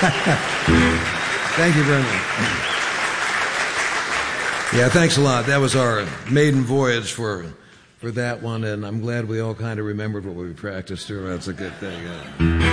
Thank you very much. Yeah, thanks a lot. That was our maiden voyage for that one, and I'm glad we all kind of remembered what we practiced here. That's a good thing.